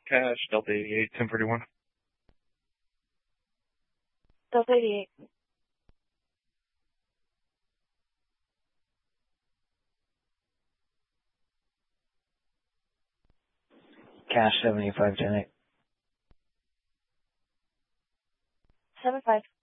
Cash, Delta 88, 1041. Delta 88. Cash 75, 10-8. 75.